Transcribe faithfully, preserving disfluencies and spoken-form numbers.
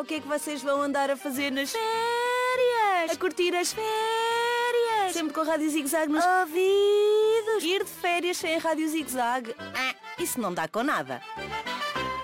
o que é que vocês vão andar a fazer nas férias. A curtir as férias. Sempre com a Rádio Zig Zag nos ouvidos. Ir de férias sem a Rádio Zig Zag, ah, isso não dá com nada.